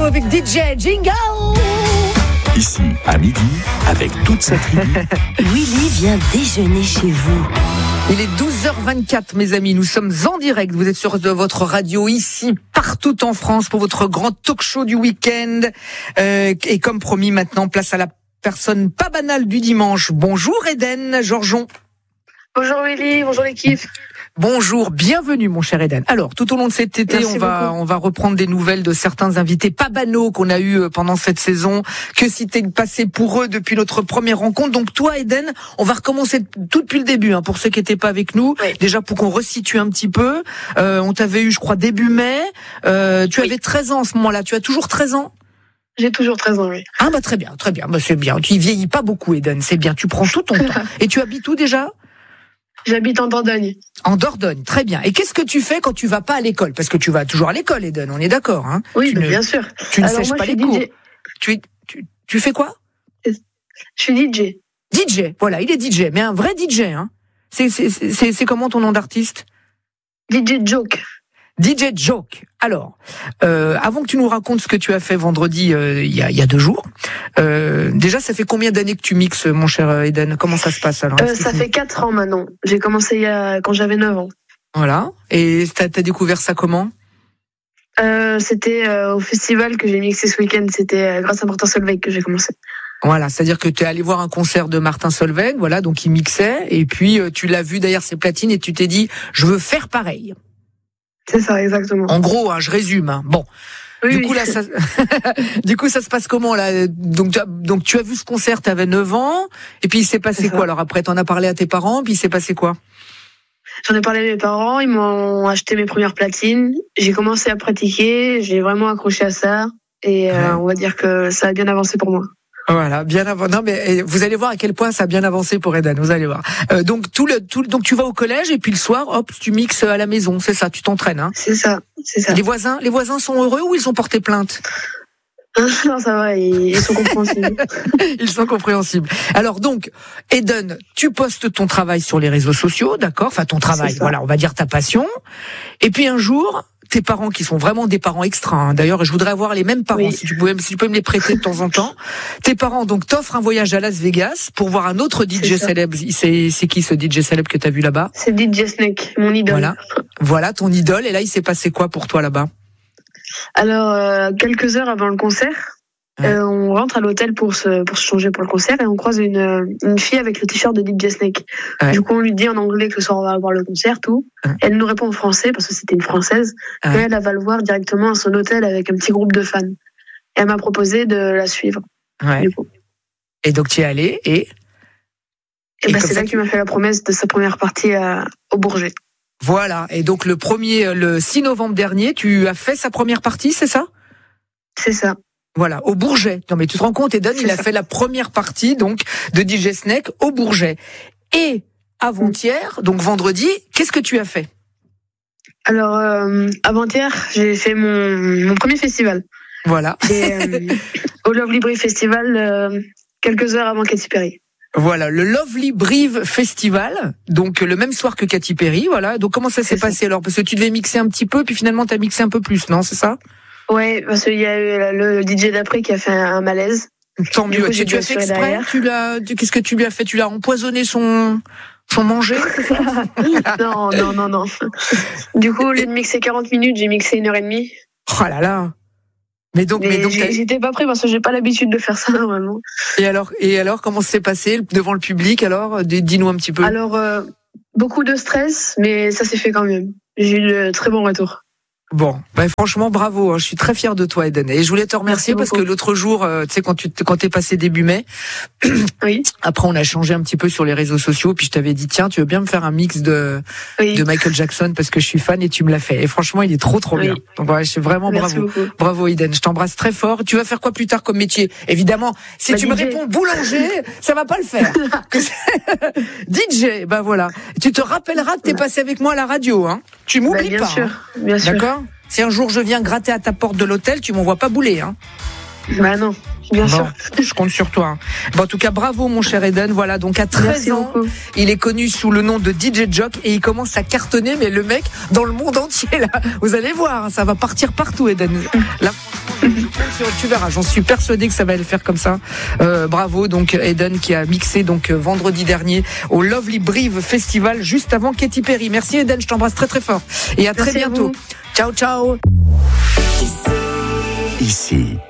avec DJ Jingle. Ici, à midi, avec toute sa tribu. Willy vient déjeuner chez vous. Il est 12h24, mes amis. Nous sommes en direct. Vous êtes sur votre radio ici, partout en France, pour votre grand talk show du week-end. Et comme promis, maintenant, place à la personne pas banale du dimanche. Bonjour Eden Georgeon. Bonjour Willy, bonjour l'équipe. Bonjour, bienvenue mon cher Eden. Alors, tout au long de cet été, on va reprendre des nouvelles de certains invités pas banaux qu'on a eu pendant cette saison. Que s'était passé pour eux depuis notre première rencontre. Donc toi Eden, on va recommencer tout depuis le début, pour ceux qui n'étaient pas avec nous. Oui. Déjà pour qu'on resitue un petit peu. On t'avait eu, je crois, début mai. Tu avais 13 ans à ce moment-là. Tu as toujours 13 ans ? J'ai toujours 13 ans, oui. Ah bah très bien. Bah, c'est bien. Tu vieillis pas beaucoup Eden, c'est bien. Tu prends tout ton temps. Et tu habites où déjà ? J'habite en Dordogne. En Dordogne, très bien. Et qu'est-ce que tu fais quand tu vas pas à l'école ? Parce que tu vas toujours à l'école, Eden, on est d'accord, hein ? Oui, bien sûr. Tu ne sèches pas les cours. Tu fais quoi ? Je suis DJ. DJ, voilà, il est DJ, mais un vrai DJ, hein ? C'est comment ton nom d'artiste ? DJ Joke. DJ Joke. Alors, avant que tu nous racontes ce que tu as fait vendredi, il y a 2 jours, déjà, ça fait combien d'années que tu mixes, mon cher Eden ? Comment ça se passe alors ? Ça fait 4 ans maintenant. J'ai commencé quand j'avais 9 ans. Voilà. Et t'as découvert ça comment ? C'était au festival que j'ai mixé ce week-end. C'était grâce à Martin Solveig que j'ai commencé. Voilà, c'est-à-dire que tu es allé voir un concert de Martin Solveig, voilà, donc il mixait, et puis tu l'as vu derrière ses platines et tu t'es dit, je veux faire pareil. C'est ça, exactement. En gros, je résume. Bon. Oui, du coup, là, ça... du coup, ça se passe comment, là ? Donc, tu as vu ce concert, tu avais 9 ans, et puis il s'est passé quoi ? Alors après, t'en as parlé à tes parents, puis il s'est passé quoi ? J'en ai parlé à mes parents, ils m'ont acheté mes premières platines, j'ai commencé à pratiquer, j'ai vraiment accroché à ça, et on va dire que ça a bien avancé pour moi. Voilà, bien avant. Non, mais vous allez voir à quel point ça a bien avancé pour Eden. Vous allez voir. Donc donc tu vas au collège et puis le soir, hop, tu mixes à la maison. C'est ça, tu t'entraînes, hein ? C'est ça. Les voisins sont heureux ou ils ont porté plainte ? Non, ça va, ils sont compréhensibles. Ils sont compréhensibles. Alors donc, Eden, tu postes ton travail sur les réseaux sociaux, d'accord ? Enfin, ton travail, voilà, on va dire ta passion. Et puis un jour, tes parents, qui sont vraiment des parents extra, d'ailleurs, je voudrais avoir les mêmes parents, oui. si tu peux me les prêter de temps en temps. Tes parents, donc, t'offrent un voyage à Las Vegas pour voir un autre DJ célèbre. C'est qui ce DJ célèbre que t'as vu là-bas ? C'est DJ Snake, mon idole. Voilà, ton idole. Et là, il s'est passé quoi pour toi là-bas ? Alors, quelques heures avant le concert, on rentre à l'hôtel pour se changer pour le concert et on croise une fille avec le t-shirt de DJ Snake. Ouais. Du coup, on lui dit en anglais que ce soir on va voir le concert, tout. Elle nous répond en français parce que c'était une française. Elle va le voir directement à son hôtel avec un petit groupe de fans. Et elle m'a proposé de la suivre. Ouais. Du coup. Et donc tu y es allé et c'est là qu'il m'a fait la promesse de sa première partie au Bourget. Voilà. Et donc le 6 novembre dernier, tu as fait sa première partie, c'est ça ? C'est ça. Voilà, au Bourget. Non mais tu te rends compte, Eden, il a fait la première partie donc de DJ Snake au Bourget. Et avant-hier, donc vendredi, qu'est-ce que tu as fait ? Alors avant-hier, j'ai fait mon premier festival. Voilà. Au Lovely Brive Festival, quelques heures avant Katy Perry. Voilà, le Lovely Brive Festival, donc le même soir que Katy Perry, voilà. Donc comment ça s'est passé alors ? Parce que tu devais mixer un petit peu, puis finalement t'as mixé un peu plus, non ? C'est ça ? Ouais, parce qu'il y a eu le DJ d'après qui a fait un malaise. Tant mieux. Tu as fait exprès ? Qu'est-ce que tu lui as fait ? Tu l'as empoisonné son manger ? Non. Du coup, au lieu de mixer 40 minutes, j'ai mixé 1h30. Oh là là. Mais donc j'étais pas prêt parce que j'ai pas l'habitude de faire ça normalement. Et alors comment ça s'est passé devant le public alors ? Dis-nous un petit peu. Alors beaucoup de stress, mais ça s'est fait quand même. J'ai eu de très bons retours. Bon, franchement, bravo. Je suis très fier de toi, Eden. Et je voulais te remercier parce que l'autre jour, tu sais, quand t'es passé début mai, oui. Après on a changé un petit peu sur les réseaux sociaux, puis je t'avais dit tiens, tu veux bien me faire un mix de Michael Jackson parce que je suis fan et tu me l'as fait. Et franchement, il est trop bien. Donc je suis vraiment bravo, Eden. Je t'embrasse très fort. Tu vas faire quoi plus tard comme métier ? Évidemment, si tu me réponds boulanger, ça va pas le faire. DJ, voilà. Tu te rappelleras que t'es passé avec moi à la radio, hein ? Tu m'oublies pas. Bien sûr. D'accord ? Si un jour je viens gratter à ta porte de l'hôtel, tu m'envoies pas bouler, hein ? Non, bien sûr. Je compte sur toi. En tout cas, bravo mon cher Eden. Voilà, donc à 13 ans, il est connu sous le nom de DJ Joke et il commence à cartonner, mais le mec dans le monde entier là. Vous allez voir, ça va partir partout, Eden. Là, franchement, je compte tu verras, j'en suis persuadée que ça va le faire comme ça. Bravo donc Eden qui a mixé donc vendredi dernier au Lovely Brive Festival juste avant Katy Perry. Merci Eden, je t'embrasse très très fort et à très bientôt. Ciao ciao. Ici